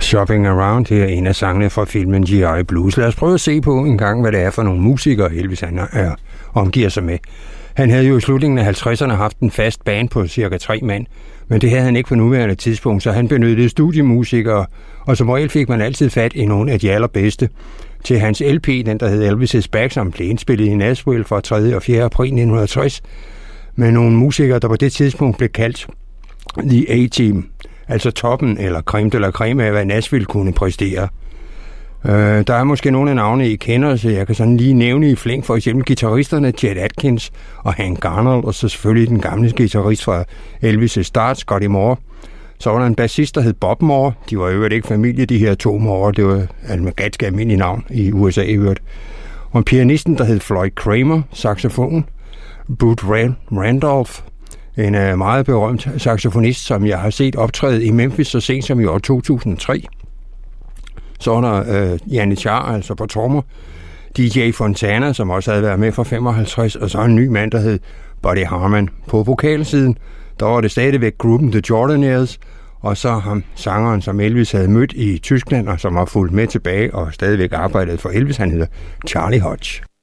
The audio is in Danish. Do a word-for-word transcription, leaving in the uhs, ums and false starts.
Shopping Around, det er en af sangene fra filmen G I Blues. Lad os prøve at se på en gang, hvad det er for nogle musikere, Elvis han er, omgiver sig med. Han havde jo i slutningen af halvtredserne haft en fast band på cirka tre mand, men det havde han ikke på nuværende tidspunkt, så han benyttede studiemusikere, og som regel fik man altid fat i nogle af de allerbedste. Til hans L P, den der hed Elvis' Back, som blev indspillet i Nashville fra tredje og fjerde april nitten tres, med nogle musikere, der på det tidspunkt blev kaldt The A-Team, altså toppen eller creme de la creme af, hvad Nashville kunne præstere. Uh, der er måske nogle af navne, I kender, så jeg kan sådan lige nævne i flæng, for eksempel guitaristerne Chet Atkins og Hank Garnold, og så selvfølgelig den gamle guitarist fra Elvis' start, Scotty Moore. Så var der en bassist, der hed Bob Moore. De var jo ikke familie, de her to Moore. Det var et ganske almindeligt navn i U S A i øvrigt. Og pianisten, der hed Floyd Kramer, saxofon. Bud Randolph, en uh, meget berømt saxofonist, som jeg har set optræde i Memphis så sent som i år to tusind og tre. Så var der uh, Janne Char, altså på trommer. D J Fontana, som også havde været med fra femoghalvtreds, og så en ny mand, der hed Buddy Harman. På vokalsiden, der var det stadigvæk gruppen The Jordanaires, og så ham sangeren, som Elvis havde mødt i Tyskland, og som har fulgt med tilbage og stadigvæk arbejdet for Elvis, han hedder Charlie Hodge.